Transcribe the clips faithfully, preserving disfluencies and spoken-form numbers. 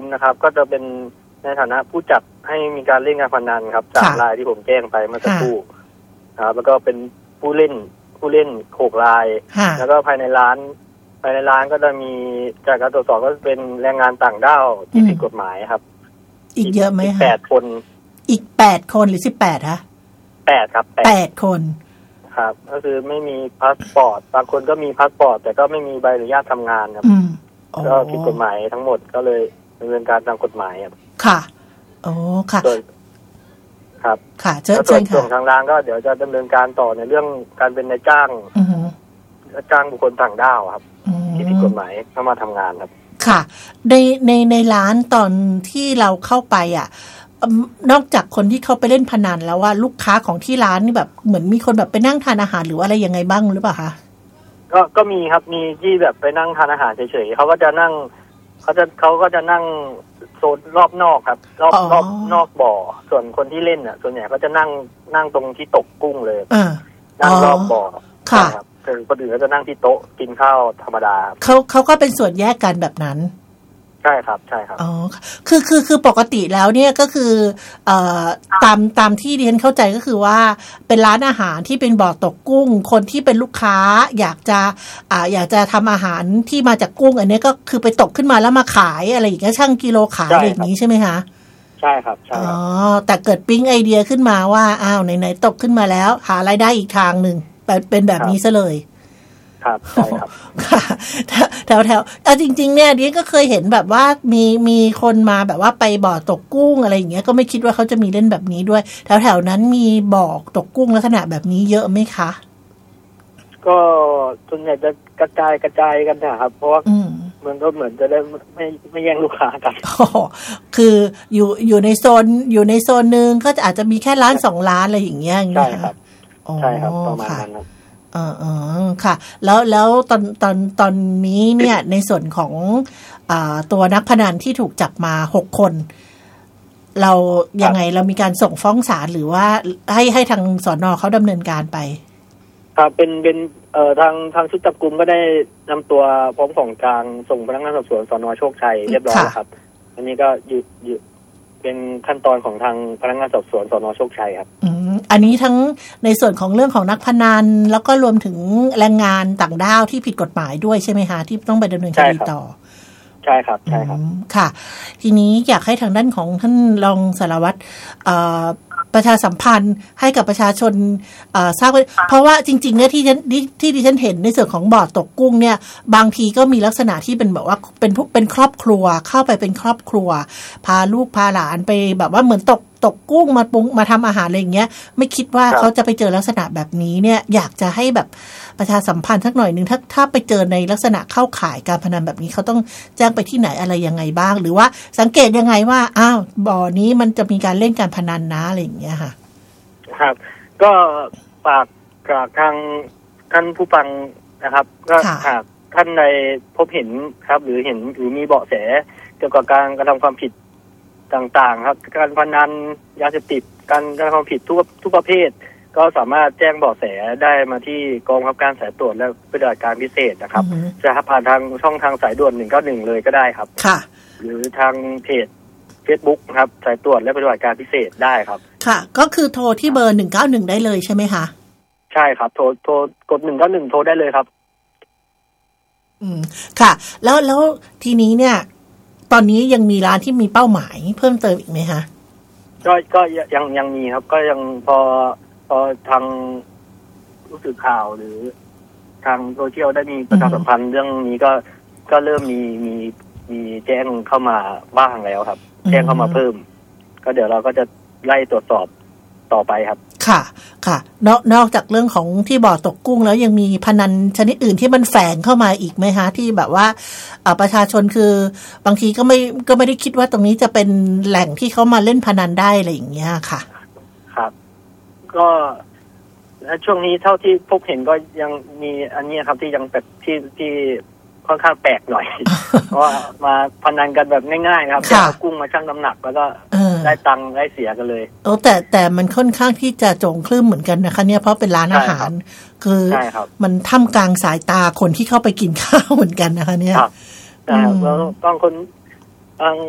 มนะครับก็จะเป็นในฐานะผู้จัดให้มีการเล่นการพนันครับสามรายที่ผมแจ้งไปเมื่อสักครู่ครับแล้วก็เป็นผู้เล่นผู้เล่นหกรายแล้วก็ภายในร้านภายในร้านก็จะมีจากการตรวจสอบก็เป็นแรงงานต่างด้าวที่ผิดกฎหมายครับอีกเยอะไหมคะแปดคนอีกแปดคนหรือสิบแปดคะแปดครับแปดคนครับก็คือไม่มีพาสปอร์ตบางคนก็มีพาสปอร์ตแต่ก็ไม่มีใบอนุญาตทำงานครับก็ผิดกฎหมายทั้งหมดก็เลยดำเนินการตามกฎหมายครับค่ะโอ้ค่ะครับค่ะเชิญเชิญค่ะส่วนทางร้านก็เดี๋ยวจะดำเนินการต่อในเรื่องการเป็นนายจ้างจ้างบุคคลต่างด้าวครับที่ผิดกฎหมายเข้ามาทำงานครับค่ะในในในร้านตอนที่เราเข้าไปอ่ะนอกจากคนที่เขาไปเล่นพนันแล้วว่าลูกค้าของที่ร้านนี่แบบเหมือนมีคนแบบไปนั่งทานอาหารหรือว่าอะไรยังไงบ้างหรือเปล่าคะก็ก็มีครับมีที่แบบไปนั่งทานอาหารเฉยๆเขาก็จะนั่งเขาจะเขาก็จะนั่งโซนรอบนอกครับรอบรอบนอกบ่อส่วนคนที่เล่นอ่ะส่วนใหญ่ก็จะนั่งนั่งตรงที่ตกกุ้งเลยนั่งรอบบ่อค่ะคือคนอื่นก็จะนั่งที่โต๊ะกินข้าวธรรมดาเขาเขาก็เป็นส่วนแยกกันแบบนั้นใช่ครับใช่ครับอ๋อคือคือคือปกติแล้วเนี่ยก็คือเอ่อตามตามที่ดิฉันเข้าใจก็คือว่าเป็นร้านอาหารที่เป็นบ่อตกกุ้งคนที่เป็นลูกค้าอยากจะอ่าอยากจะทำอาหารที่มาจากกุ้งอันนี้ก็คือไปตกขึ้นมาแล้วมาขายอะไรอย่างเงี้ยช่างกิโลขายอะไรอย่างนี้ใช่ไหมคะใช่ครับใช่อ๋อแต่เกิดปิ๊งไอเดียขึ้นมาว่าอ้าวไหนๆตกขึ้นมาแล้วหารายได้อีกทางหนึ่งเป็นแบบนี้ซะเลยครับใช่ครับค่ะแถวแถวเอาจริงๆเนี่ยดิฉันก็เคยเห็นแบบว่ามีมีคนมาแบบว่าไปบ่อตกกุ้งอะไรอย่างเงี้ยก็ไม่คิดว่าเขาจะมีเล่นแบบนี้ด้วยแถวแถวนั้นมีบ่อตกกุ้งลักษณะแบบนี้เยอะไหมคะก็ส่วนใหญ่จะกระจายกระจายกันนะครับเพราะว่ามันก็เหมือนจะได้ไม่ไม่แย่งลูกค้ากันคืออยู่อยู่ในโซนอยู่ในโซนนึงก็อาจจะมีแค่ร้านสองร้านอะไรอย่างเงี้ยใช่ครับใช่ครับประมาณนั้นครับอ๋ออ๋อค่ะแล้วแล้วตอนตอนตอนนี้เนี่ยในส่วนของอ่าตัวนักพนันที่ถูกจับมาหกคนเรายังไงเรามีการส่งฟ้องศาลหรือว่าให้ให้ทางสน.เขาดำเนินการไปครับเป็นเป็นเอ่อทางทางชุดจับกุมก็ได้นำตัวพร้อมของกลางส่งพนักงานสอบสวนสน.โชคชัยเรียบร้อยแล้วครับอันนี้ก็อยู่อยู่เป็นขั้นตอนของทางพนักงานสอบสวนสน.โชคชัยครับอืมอันนี้ทั้งในส่วนของเรื่องของนักพนันแล้วก็รวมถึงแรงงานต่างด้าวที่ผิดกฎหมายด้วยใช่ไหมคะที่ต้องไปดำเนินคดีต่อใช่ครับใช่ครับค่ะทีนี้อยากให้ทางด้านของท่านรองสารวัตรประชาสัมพันธ์ให้กับประชาชนทราบเพราะว่าจริงๆเนี่ยที่ที่ดิฉันเห็นในส่วนของบ่อตกกุ้งเนี่ยบางทีก็มีลักษณะที่เป็นแบบว่าเป็นเป็นครอบครัวเข้าไปเป็นครอบครัวพาลูกพาหลานไปแบบว่าเหมือนตกตกกุ้งมาปรุงมาทำอาหารอะไรอย่างเงี้ยไม่คิดว่าเขาจะไปเจอลักษณะแบบนี้เนี่ยอยากจะให้แบบประชาสัมพันธ์สักหน่อยนึงถ้าถ้าไปเจอในลักษณะเข้าข่ายการพนันแบบนี้เขาต้องแจ้งไปที่ไหนอะไรยังไงบ้างหรือว่าสังเกตยังไงว่าอ้าวบ่อนี้มันจะมีการเล่นการพนันนะอะไรอย่างเงี้ยค่ะครับก็ฝากกับทางท่านผู้ฟังนะครับก็หากท่านใดพบเห็นครับหรือเห็นหรือมีเบาะแสเกี่ยวกับการกระทำความผิดต่างๆครับการพนันยาเสพติดการกระทำความผิดทุกทุกประเภทก็สามารถแจ้งเบาะแสได้มาที่กองบังคับการสายตรวจและปฏิบัติการพิเศษนะครับจะผ่านทางช่องทางสายด่วนหนึ่งเก้าหนึ่งเลยก็ได้ครับค่ะหรือทางเพจ Facebook ครับสายตรวจและปฏิบัติการพิเศษได้ครับค่ะก็คือโทรที่เบอร์หนึ่งเก้าหนึ่งได้เลยใช่ไหมคะใช่ครับโทรโทรกดหนึ่งเก้าหนึ่งโทรได้เลยครับอืมค่ะแล้วแล้วทีนี้เนี่ยตอนนี้ยังมีร้านที่มีเป้าหมายเพิ่มเติมอีกไหมคะก็ก็ยังยังมีครับก็ยังพอพอทางผู้สื่อข่าวหรือทางโซเชียลได้มีประชาสัมพันธ์เรื่องนี้ก็ก็เริ่มมีมีมีแจ้งเข้ามาบ้างแล้วครับแจ้งเข้ามาเพิ่มก็เดี๋ยวเราก็จะไล่ตรวจสอบต่อไปครับค่ะค่ะนอกนอกจากเรื่องของที่บ่อตกกุ้งแล้วยังมีพนันชนิดอื่นที่มันแฝงเข้ามาอีกไหมคะที่แบบว่าประชาชนคือบางทีก็ไม่ก็ไม่ได้คิดว่าตรงนี้จะเป็นแหล่งที่เขามาเล่นพนันได้อะไรอย่างเงี้ยค่ะครับก็ช่วงนี้เท่าที่พบเห็นก็ยังมีอันนี้ครับที่ยังแบบที่ที่ค่อนข้างแปลกหน่อย เพราะว่ามาพนันกันแบบง่ายๆครับเอากุ้งมาชั่งน้ำหนักแล้วก็ได้ตังค์ได้เสียกันเลยโอ้แต่แต่มันค่อนข้างที่จะโจงคลื่นเหมือนกันนะคะเนี่ยเพราะเป็นร้านอาหารคือมันท่ามกลางสายตาคนที่เข้าไปกินข้าวเหมือนกันนะคะเนี่ยแต่แล้วบางคนบาง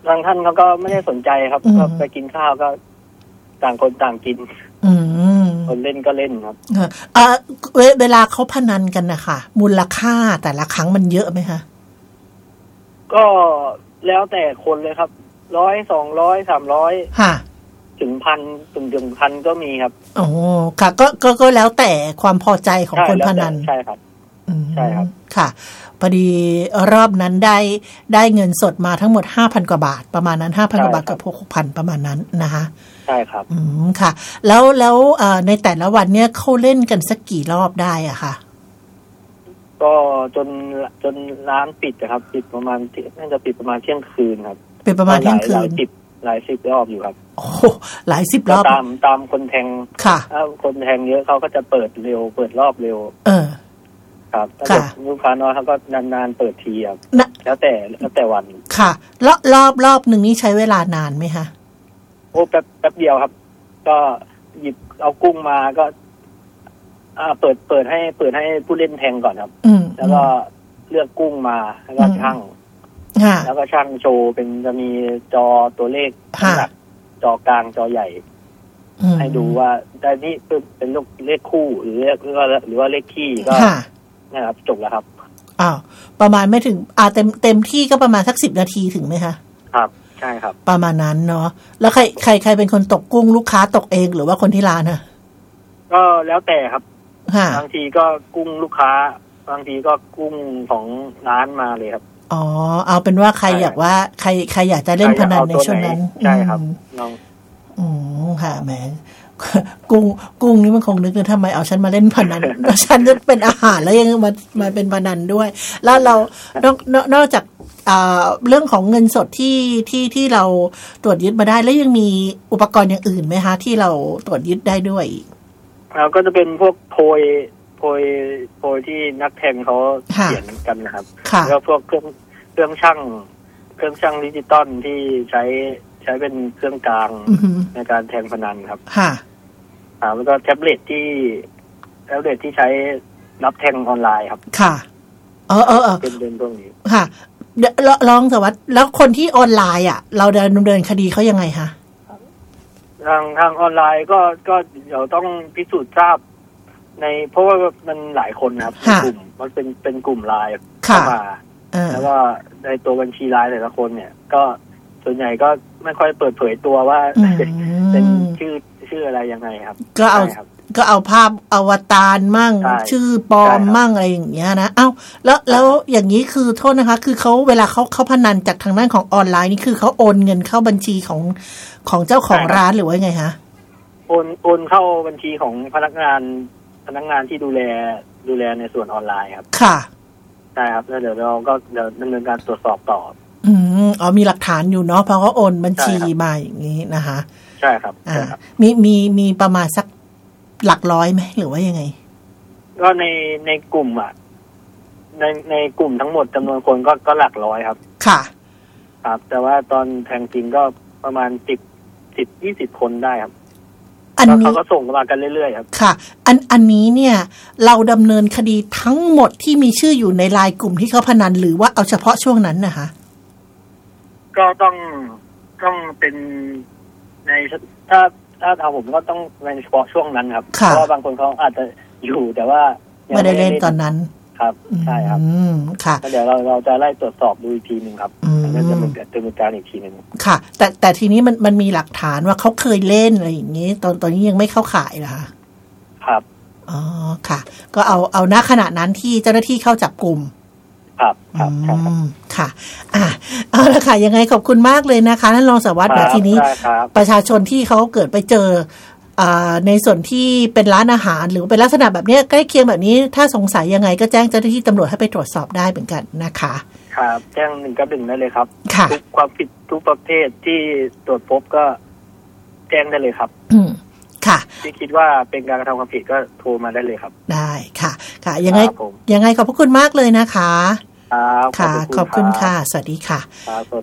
บางท่านเขาก็ไม่ได้สนใจครับก็ไปกินข้าวก็ต่างคนต่างกินคนเล่นก็เล่นครับเออเวลาเขาพนันกันนะคะมูลค่าแต่ละครั้งมันเยอะไหมคะก็แล้วแต่คนเลยครับร้อยสองร้อยสามร้อยค่ะถึงพันถึงถึงพันก็มีครับโอ้ค่ะก็ก็ก็แล้วแต่ความพอใจของคนพนันใช่ครับใช่ครับค่ะพอดีรอบนั้นได้ได้เงินสดมาทั้งหมด ห้าพัน กว่าบาทประมาณนั้น ห้าพัน กว่าบาทกับ หกพัน ประมาณนั้นนะคะใช่ครับอืมค่ะแล้วแล้วเอ่อในแต่ละวันเนี่ยเขาเล่นกันสักกี่รอบได้อ่ะค่ะก็จนจนร้านปิดนะครับปิดประมาณน่าจะปิดประมาณเที่ยงคืนครับปิดประมาณเที่ยงคืนหลายสิบหลายสิบรอบอยู่ครับโอ้หลายสิบรอบตามตามคนแทงค่ะถ้าคนแทงเยอะเขาก็จะเปิดเร็วเปิดรอบเร็วเออครับถ้าลูกค้าน้อยเขาก็นานๆเปิดทีครับแล้วแต่แล้วแต่วันค่ะรอบรอบรอบหนึ่งนี้ใช้เวลานานไหมคะโอ้แป๊บแป๊บเดียวครับก็หยิบเอากุ้งมาก็อ่าเปิดเปิดให้เปิดให้ผู้เล่นแทงก่อนครับแล้วก็เลือกกุ้งมาแล้วก็ชั่งแล้วก็ชั่งโชว์เป็นจะมีจอตัวเลขขนาดจอกลางจอใหญ่ให้ดูว่าได้นี่เป็นเลขเลขคู่หรือเลขหรือว่าหรือว่าเลขขี้ก็นะครับจบแล้วครับอ้าวประมาณไม่ถึงอ่าเต็มเต็มที่ก็ประมาณสักสิบนาทีถึงไหมคะครับใช่ครับประมาณนั้นเนาะแล้วใครใครใครเป็นคนตกกุ้งลูกค้าตกเองหรือว่าคนที่ร้านน่ะก็แล้วแต่ครับบางทีก็กุ้งลูกค้าบางทีก็กุ้งของร้านมาเลยครับอ๋อเอาเป็นว่าใครอยากว่าใครใครอยากจะเล่นพนันในช่วงนั้นใช่ครับน้องอืมค่ะแหมกุ้งกุ้งนี่มันคงนึกเลยทำไมเอาฉันมาเล่นพนันฉันจะเป็นอาหารแล้วยังมามาเป็นพนันด้วยแล้วเรานอกนอกจากเรื่องของเงินสดที่ที่ที่เราตรวจยึดมาได้แล้วยังมีอุปกรณ์อย่างอื่นไหมคะที่เราตรวจยึดได้ด้วยเราก็จะเป็นพวกโพยโพยโพยที่นักแทงเขาเขียนกันนะครับแล้วพวกเครื่องเครื่องช่างเครื่องช่างดิจิตอลที่ใช้ใช้เป็นเครื่องกลางในการแทงพนันครับค่ะแล้วก็แท็บเล็ตที่แท็บเล็ตที่ใช้รับแทงออนไลน์ครับค่ะเออเออเป็นเรื่องพวกนี้ค่ะลองสวัสดิ์แล้วคนที่ออนไลน์อ่ะเราดำเนินคดีเขายังไงคะทางทางออนไลน์ก็ก็เดี๋ยวต้องพิสูจน์ทราบในเพราะว่ามันหลายคนนะครับกลุ่มมันเป็นเป็นกลุ่มไลน์เข้ามาแล้วก็ในตัวบัญชีไลน์แต่ละคนเนี่ยก็ส่วนใหญ่ก็ไม่ค่อยเปิดเผยตัวว่าเป็นชื่อชื่ออะไรยังไงครับก็เอาก็เอาภาพอวตารมั่งชื่อปลอมมั่งอะไรอย่างเงี้ยนะเอ้าแล้วแล้วอย่างนี้คือโทษนะคะคือเขาเวลาเขาเขาพนันจากทางด้านของออนไลน์นี่คือเขาโอนเงินเข้าบัญชีของของเจ้าของร้านหรือว่าไงคะโอนโอนเข้าบัญชีของพนักงานพนักงานที่ดูแลดูแลในส่วนออนไลน์ครับค่ะใช่ครับแล้วเดี๋ยวเราก็เดี๋ยวดำเนินการตรวจสอบต่ออืมอ๋อมีหลักฐานอยู่เนาะเพราะเขาโอนบัญชีมาอย่างนี้นะคะใช่ครับอ่ามีมีมีประมาณสักหลักร้อยไหมหรือว่ายังไงก็ในในกลุ่มอ่ะในในกลุ่มทั้งหมดจำนวนคนก็ก็หลักร้อยครับค่ะครับแต่ว่าตอนแทงจริงก็ประมาณสิบสิบยี่สิบคนได้ครับอันนี้เขาก็ส่งมากันเรื่อยๆครับค่ะอันอันนี้เนี่ยเราดำเนินคดีทั้งหมดที่มีชื่ออยู่ในไลน์กลุ่มที่เขาพนันหรือว่าเอาเฉพาะช่วงนั้นนะคะก็ต้องต้องเป็นในถ้าถ้าเอาผมก็ต้องในเฉพาะช่วงนั้นครับเพราะว่าบางคนเขาอาจจะอยู่แต่ว่าไม่ได้เล่นตอนนั้นครับใช่ครับค่ะเดี๋ยวเราเราจะไล่ตรวจสอบดูอีกทีนึงครับแล้วจะเป็นดำเนินการอีกทีนึงค่ะแต่แต่ทีนี้มันมันมีหลักฐานว่าเขาเคยเล่นอะไรอย่างนี้ตอนตอนนี้ยังไม่เข้าข่ายเหรอคะครับอ๋อค่ะก็เอาเอาณขณะนั้นที่เจ้าหน้าที่เข้าจับกลุ่มครับครับค่ะอ่าเอาละค่ะยังไงขอบคุณมากเลยนะคะท่านรองสารวัตรเดี๋ยวทีนี้ประชาชนที่เขาเกิดไปเจอในส่วนที่เป็นร้านอาหารหรือเป็นลักษณะแบบนี้ใกล้เคียงแบบนี้ถ้าสงสัยยังไงก็แจ้งเจ้าหน้าที่ตำรวจให้ไปตรวจสอบได้เหมือนกันนะคะครับแจ้งหนึ่งกับหนึ่งได้เลยครับทุกความผิดทุกประเภทที่ตรวจพบก็แจ้งได้เลยครับอืมค่ะที่คิดว่าเป็นการกระทำความผิดก็โทรมาได้เลยครับได้ค่ะค่ะยังไงยังไงขอบพระคุณมากเลยนะคะครับค่ะขอบคุณค่ะสวัสดีค่ะครับสวัสดีครับ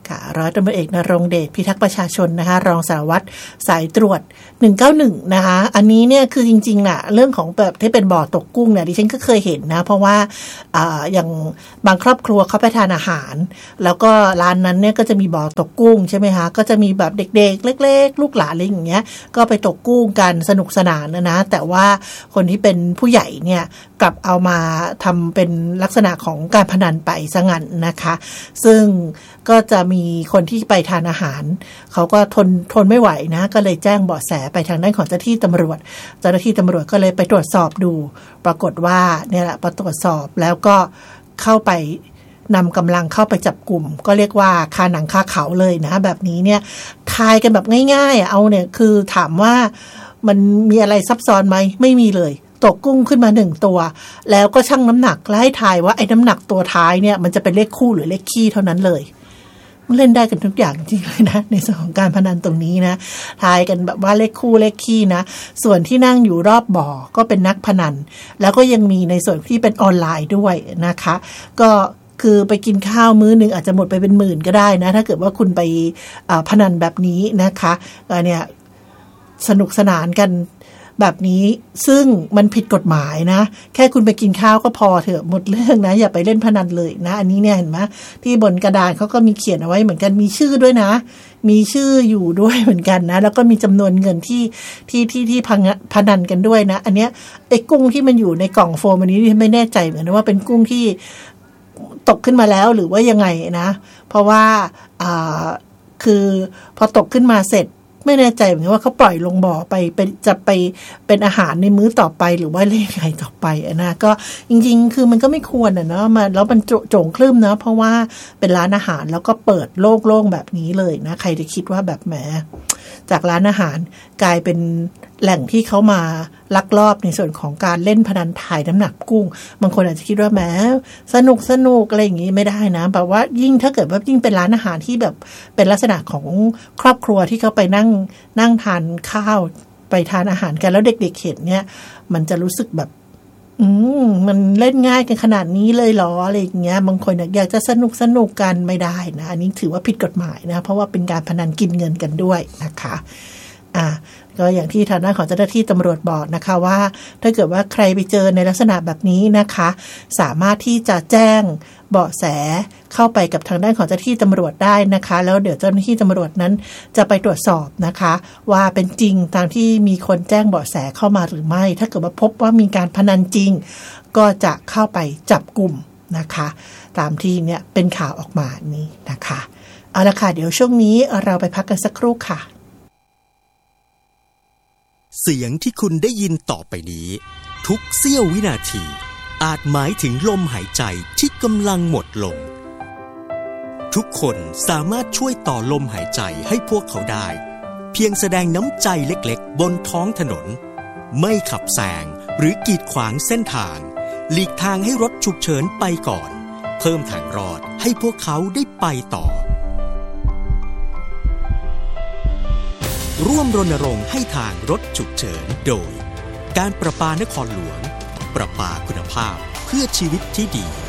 ค่ะร้อยตำรวจเอกณรงค์เดชพิทักษ์ประชาชนนะคะรองสารวัตรสายตรวจหนึ่งเก้าหนึ่งนะคะอันนี้เนี่ยคือจริงๆน่ะเรื่องของแบบที่เป็นบ่อตกกุ้งเนี่ยดิฉันก็เคยเห็นนะเพราะว่าอ่าอย่างบางครอบครัวเขาไปทานอาหารแล้วก็ร้านนั้นเนี่ยก็จะมีบ่อตกกุ้งใช่ไหมคะก็จะมีแบบเด็กๆเล็กๆลูกหลานอะไรอย่างเงี้ยก็ไปตกกุ้งกันสนุกสนานนะนะแต่ว่าคนที่เป็นผู้ใหญ่เนี่ยกลับเอามาทำเป็นลักษณะของการพนันไปซะงั้นนะคะซึ่งก็จะมีคนที่ไปทานอาหารเขาก็ทนทนไม่ไหวนะก็เลยแจ้งเบาะแสไปทางด้านของเจ้าหน้าที่ตำรวจเจ้าหน้าที่ตำรวจก็เลยไปตรวจสอบดูปรากฏว่าเนี่ยแหละพอตรวจสอบแล้วก็เข้าไปนำกำลังเข้าไปจับกลุ่มก็เรียกว่าคาหนังคาเขาเลยนะแบบนี้เนี่ยทายกันแบบง่ายๆเอาเนี่ยคือถามว่ามันมีอะไรซับซ้อนไหมไม่มีเลยตกกุ้งขึ้นมาหนึ่งตัวแล้วก็ชั่งน้ำหนักแล้วให้ทายว่าไอ้น้ำหนักตัวท้ายเนี่ยมันจะเป็นเลขคู่หรือเลขคี่เท่านั้นเลยมันเล่นได้กันทุกอย่างจริงเลยนะในส่วนของการพนันตรงนี้นะทายกันแบบว่าเลขคู่เลขคี่นะส่วนที่นั่งอยู่รอบบ่อก็เป็นนักพนันแล้วก็ยังมีในส่วนที่เป็นออนไลน์ด้วยนะคะก็คือไปกินข้าวมื้อนึงอาจจะหมดไปเป็นหมื่นก็ได้นะถ้าเกิดว่าคุณไปพนันแบบนี้นะคะเนี่ยสนุกสนานกันแบบนี้ซึ่งมันผิดกฎหมายนะแค่คุณไปกินข้าวก็พอเถอะหมดเรื่องนะอย่าไปเล่นพนันเลยนะอันนี้เนี่ยเห็นไหมที่บนกระดานเขาก็มีเขียนเอาไว้เหมือนกันมีชื่อด้วยนะมีชื่ออยู่ด้วยเหมือนกันนะแล้วก็มีจำนวนเงินที่ที่ที่ที่พนันกันด้วยนะอันเนี้ยไอ้กุ้งที่มันอยู่ในกล่องโฟมอันนี้ไม่แน่ใจเหมือนกันว่าเป็นกุ้งที่ตกขึ้นมาแล้วหรือว่ายังไงนะเพราะว่าอ่าคือพอตกขึ้นมาเสร็จไม่แน่ใจเหมือนกันว่าเขาปล่อยลงบ่อไปเป็นจะไปเป็นอาหารในมื้อต่อไปหรือว่าเรื่องไงต่อไปนะก็จริงๆคือมันก็ไม่ควรอ่ะเนาะมาแล้วมันโจงคลื่มนะเพราะว่าเป็นร้านอาหารแล้วก็เปิดโล่งๆแบบนี้เลยนะใครจะคิดว่าแบบแหมจากร้านอาหารกลายเป็นแหล่งที่เขามาลักลอบในส่วนของการเล่นพนันถ่ายน้ำหนักกุ้งบางคนอาจจะคิดว่าแหมสนุกสนุกอะไรอย่างนี้ไม่ได้นะแบบว่ายิ่งถ้าเกิดว่ายิ่งเป็นร้านอาหารที่แบบเป็นลักษณะของครอบครัวที่เขาไปนั่งนั่งทานข้าวไปทานอาหารกันแล้วเด็กๆเห็นเนี่ยมันจะรู้สึกแบบอืมมันเล่นง่ายกันขนาดนี้เลยเหรออะไรอย่างเงี้ยบางคนอยากจะสนุกสนุกกันไม่ได้นะอันนี้ถือว่าผิดกฎหมายนะเพราะว่าเป็นการพนันกินเงินกันด้วยนะคะอ่าก็อย่างที่ทางด้านของเจ้าหน้าที่ตำรวจบอกนะคะว่าถ้าเกิดว่าใครไปเจอในลักษณะแบบนี้นะคะสามารถที่จะแจ้งเบาะแสเข้าไปกับทางด้านของเจ้าหน้าที่ตำรวจได้นะคะแล้วเดี๋ยวเจ้าหน้าที่ตำรวจนั้นจะไปตรวจสอบนะคะว่าเป็นจริงตามที่มีคนแจ้งเบาะแสเข้ามาหรือไม่ถ้าเกิดว่าพบว่ามีการพนันจริงก็จะเข้าไปจับกลุ่มนะคะตามที่เนี่ยเป็นข่าวออกมานี้นะคะเอาละค่ะเดี๋ยวช่วงนี้เราไปพักกันสักครู่ค่ะเสียงที่คุณได้ยินต่อไปนี้ทุกเสี้ยววินาทีอาจหมายถึงลมหายใจที่กำลังหมดลงทุกคนสามารถช่วยต่อลมหายใจให้พวกเขาได้เพียงแสดงน้ำใจเล็กๆบนท้องถนนไม่ขับแซงหรือกีดขวางเส้นทางหลีกทางให้รถฉุกเฉินไปก่อนเพิ่มทางรอดให้พวกเขาได้ไปต่อร่วมรณรงค์ให้ทางรถฉุกเฉินโดยการประปานครหลวงประปาคุณภาพเพื่อชีวิตที่ดี